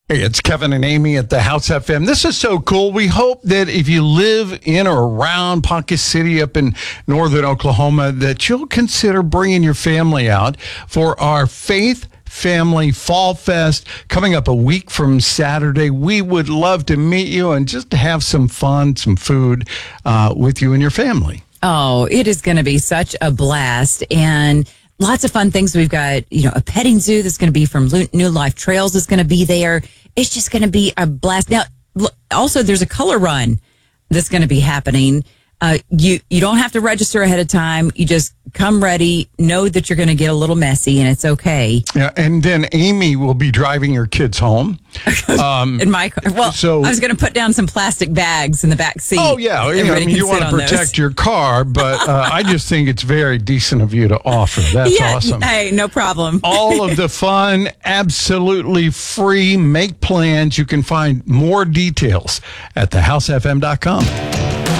Hey, it's Kevin and Amy at the House FM. This is so cool. We hope that if you live in or around Ponca City up in northern Oklahoma, that you'll consider bringing your family out for our Faith Family Fall Fest coming up a week from Saturday. We would love to meet you and just to have some fun, some food with you and your family. Oh, it is going to be such a blast. And lots of fun things. We've got, a petting zoo that's going to be from New Life Trails is going to be there. It's just going to be a blast. Now, also, there's a color run that's going to be happening. You don't have to register ahead of time. You just come ready, know that you're going to get a little messy, and it's okay. Yeah, and then Amy will be driving your kids home. In my car. Well, so, I was going to put down some plastic bags in the back seat. Oh, yeah. You want to protect your car, but I just think it's very decent of you to offer. That's awesome. Hey, no problem. All of the fun, absolutely free. Make plans. You can find more details at thehousefm.com.